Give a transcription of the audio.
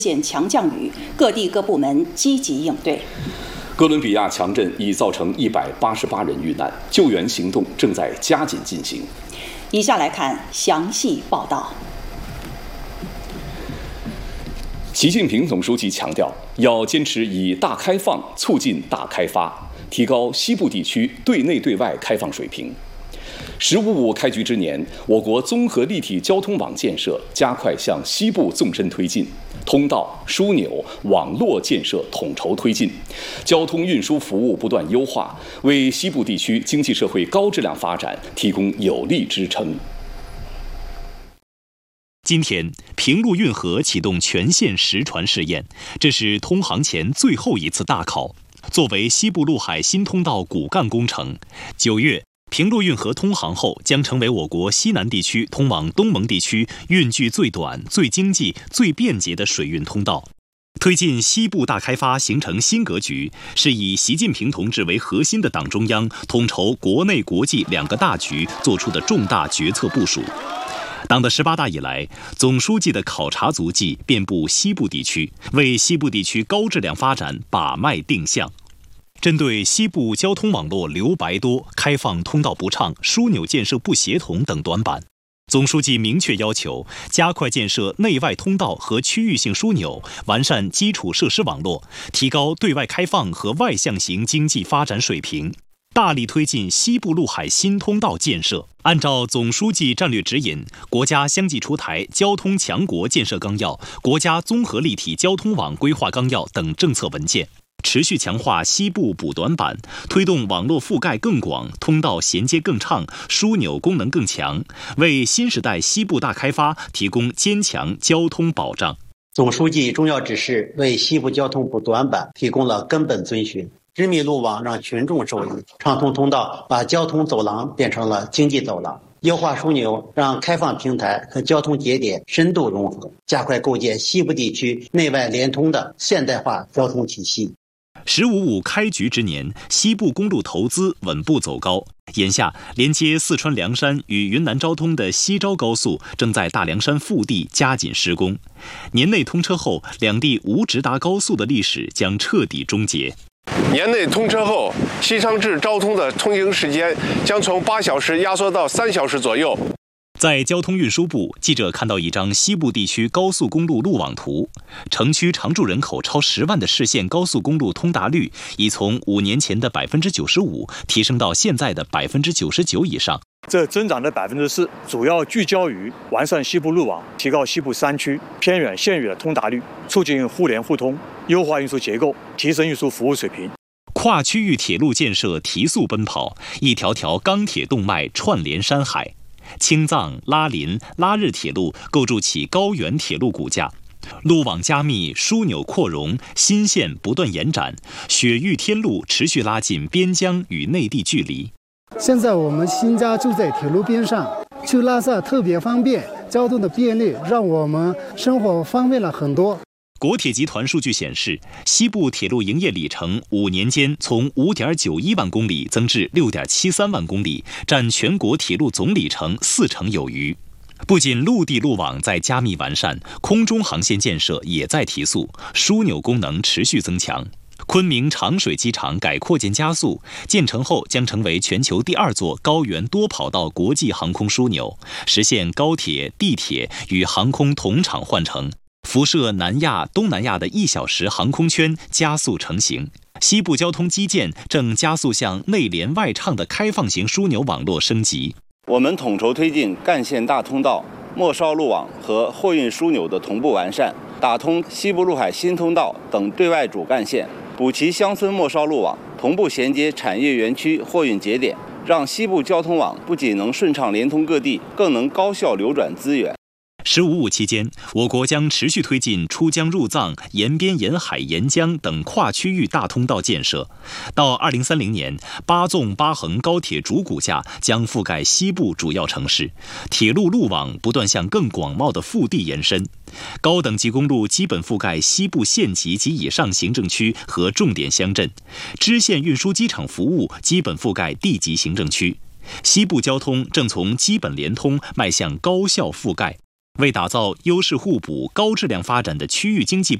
见强降雨，各地各部门积极应对。 哥伦比亚强震已造成188人遇难，救援行动正在加紧进行。 以下来看详细报道。 习近平总书记强调，要坚持以大开放促进大开发，提高西部地区对内对外开放水平。“15+5”开局之年，我国综合立体交通网建设加快向西部纵深推进，通道、枢纽、网络建设统筹推进，交通运输服务不断优化，为西部地区经济社会高质量发展提供有力支撑。 今天，平陆运河启动全线实船试验，这是通航前最后一次大考。作为西部陆海新通道骨干工程，9月平陆运河通航后，将成为我国西南地区通往东盟地区运距最短、最经济、最便捷的水运通道。推进西部大开发形成新格局，是以习近平同志为核心的党中央统筹国内国际两个大局做出的重大决策部署。党的18大以来，总书记的考察足迹遍布西部地区，为西部地区高质量发展把脉定向。针对西部交通网络留白多、开放通道不畅、枢纽建设不协同等短板，总书记明确要求加快建设内外通道和区域性枢纽，完善基础设施网络，提高对外开放和外向型经济发展水平，大力推进西部陆海新通道建设。按照总书记战略指引，国家相继出台交通强国建设纲要、国家综合立体交通网规划纲要等政策文件，持续强化西部补短板，推动网络覆盖更广、通道衔接更畅、枢纽功能更强，为新时代西部大开发提供坚强交通保障。 总书记重要指示为西部交通补短板提供了根本遵循。织密路网让群众受益，畅通通道把交通走廊变成了经济走廊，优化枢纽让开放平台和交通节点深度融合，加快构建西部地区内外联通的现代化交通体系。 “15+5”开局之年，西部公路投资稳步走高。眼下，连接四川凉山与云南昭通的西昭高速正在大凉山腹地加紧施工。年内通车后，两地无直达高速的历史将彻底终结。 年内通车后，西昌至昭通的通行时间将从8小时压缩到3小时左右。 在交通运输部，记者看到一张西部地区高速公路路网图，城区常住人口超10万的市县高速公路通达率已从5年前的95%提升到现在的99%以上。 这增长的4%主要聚焦于完善西部路网，提高西部山区、偏远县域的通达率，促进互联互通，优化运输结构，提升运输服务水平。 跨区域铁路建设提速奔跑，一条条钢铁动脉串联山海。青藏、拉林、拉日铁路构筑起高原铁路骨架，路网加密，枢纽扩容，新线不断延展，雪域天路持续拉近边疆与内地距离。 现在我们新家就在铁路边上，去拉萨特别方便，交通的便利让我们生活方便了很多。 国铁集团数据显示，西部铁路营业里程5年间从5.91万公里增至6.73万公里，占全国铁路总里程40%有余。不仅陆地路网在加密完善，空中航线建设也在提速，枢纽功能持续增强。昆明长水机场改扩建加速，建成后将成为全球第2座高原多跑道国际航空枢纽，实现高铁、地铁与航空同场换乘。辐射南亚、东南亚的1小时航空圈加速成型，西部交通基建正加速向内联外畅的开放型枢纽网络升级。 我们统筹推进干线大通道、末梢路网和货运枢纽的同步完善，打通西部陆海新通道等对外主干线，补齐乡村末梢路网，同步衔接产业园区货运节点，让西部交通网不仅能顺畅连通各地，更能高效流转资源。 “15+5”期间，我国将持续推进出疆入藏、沿边沿海沿江等跨区域大通道建设。到2030年，8纵8横高铁主骨架将覆盖西部主要城市，铁路路网不断向更广袤的腹地延伸。高等级公路基本覆盖西部县级及以上行政区和重点乡镇，支线运输机场服务基本覆盖地级行政区。西部交通正从基本联通迈向高效覆盖。 为打造优势互补、高质量发展的区域经济